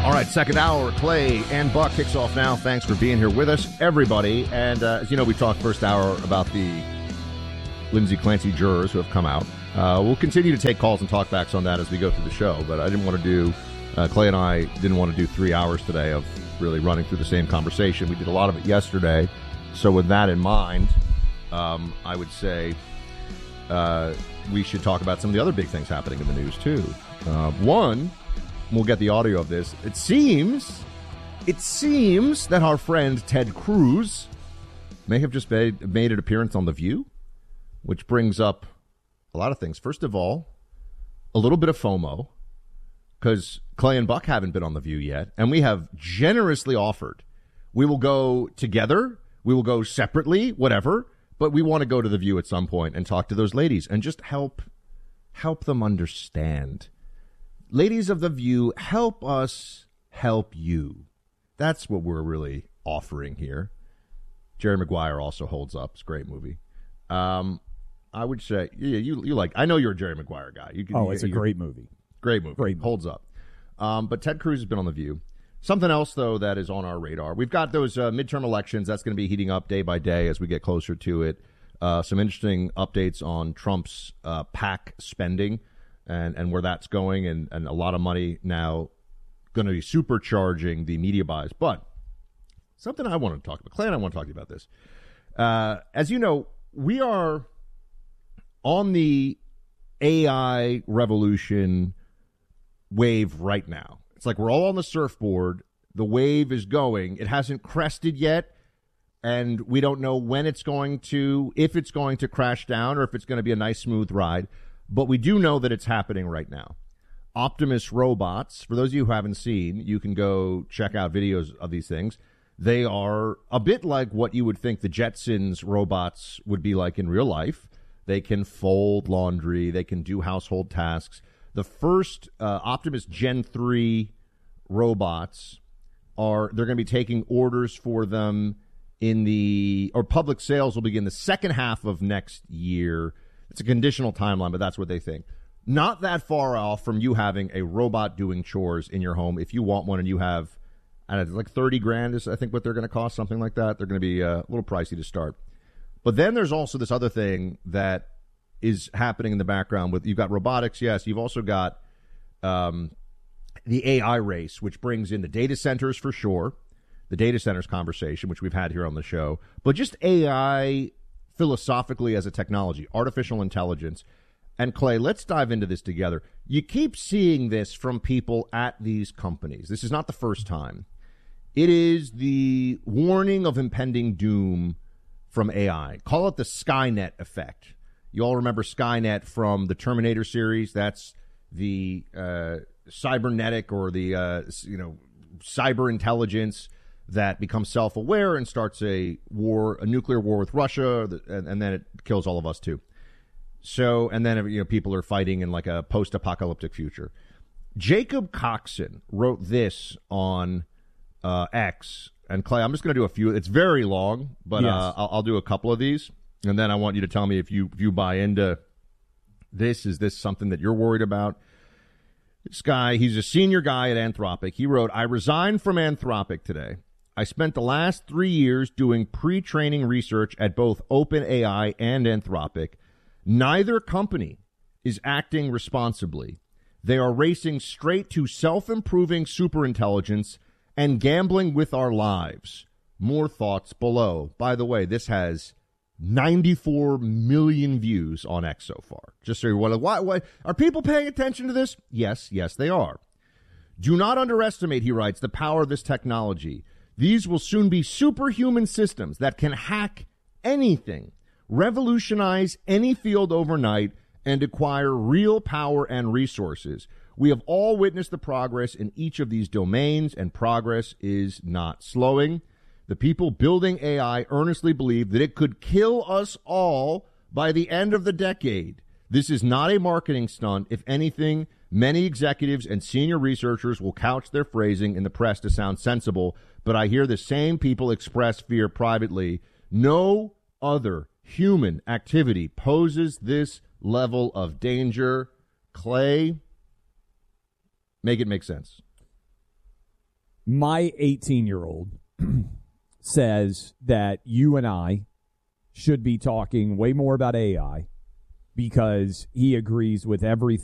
All right, second hour, Clay and Buck kicks off now. Thanks for being here with us, everybody. And as you know, we talked first hour about the Lindsay Clancy jurors who have come out. We'll continue to take calls and talkbacks on that as we go through the show. But I didn't want to do, Clay and I didn't want to do 3 hours today of really running through the same conversation. We did a lot of it yesterday. So with that in mind, I would say we should talk about some of the other big things happening in the news, too. One, we'll get the audio of this. It seems that our friend Ted Cruz may have just made an appearance on The View, which brings up a lot of things. First of all, a little bit of FOMO, because Clay and Buck haven't been on The View yet, and we have generously offered. We will go together, we will go separately, whatever, but we want to go to The View at some point and talk to those ladies and just help them understand. Ladies of The View, help us help you. That's what we're really offering here. Jerry Maguire also holds up. It's a great movie. I would say, yeah, you like. I know you're a Jerry Maguire guy. It's a great movie. Great movie. Holds up. But Ted Cruz has been on The View. Something else, though, that is on our radar. We've got those midterm elections. That's going to be heating up day by day as we get closer to it. Some interesting updates on Trump's PAC spending and where that's going, and a lot of money now going to be supercharging the media buys. But something I want to talk about. Clay and I want to talk to you about this. As you know, we are on the AI revolution wave right now. It's like we're all on the surfboard. The wave is going. It hasn't crested yet, and we don't know when it's going to, if it's going to crash down or if it's going to be a nice, smooth ride. But we do know that it's happening right now. Optimus robots, for those of you who haven't seen, you can go check out videos of these things. They are a bit like what you would think the Jetsons robots would be like in real life. They can fold laundry. They can do household tasks. The first Optimus Gen 3 robots they're going to be taking orders for them public sales will begin the second half of next year. It's a conditional timeline, but that's what they think. Not that far off from you having a robot doing chores in your home. If you want one and you have, I don't know, like $30,000 is I think what they're going to cost, something like that. They're going to be a little pricey to start. But then there's also this other thing that is happening in the background. You've got robotics, yes. You've also got the AI race, which brings in the data centers for sure, the data centers conversation, which we've had here on the show, but just AI philosophically as a technology, artificial intelligence. And Clay, let's dive into this together. You keep seeing this from people at these companies. This is not the first time. It is the warning of impending doom from AI. Call it the Skynet effect. You all remember Skynet from the Terminator series. That's the cybernetic or the cyber intelligence that becomes self-aware and starts a nuclear war with Russia, and then it kills all of us too. So, and then people are fighting in like a post-apocalyptic future. Jacob Coxon wrote this on X. And Clay, I'm just going to do a few. It's very long, but yes. I'll do a couple of these, and then I want you to tell me if you buy into this. Is this something that you're worried about? This guy, he's a senior guy at Anthropic. He wrote, "I resigned from Anthropic today. I spent the last 3 years doing pre-training research at both OpenAI and Anthropic. Neither company is acting responsibly. They are racing straight to self-improving superintelligence and gambling with our lives. More thoughts below." By the way, this has 94 million views on X so far. Just so you're wondering, why are people paying attention to this? Yes, they are. "Do not underestimate," he writes, "the power of this technology. These will soon be superhuman systems that can hack anything, revolutionize any field overnight, and acquire real power and resources. We have all witnessed the progress in each of these domains, and progress is not slowing. The people building AI earnestly believe that it could kill us all by the end of the decade. This is not a marketing stunt. If anything, many executives and senior researchers will couch their phrasing in the press to sound sensible, but I hear the same people express fear privately. No other human activity poses this level of danger." Clay, make it make sense. My 18-year-old says that you and I should be talking way more about AI because he agrees with everything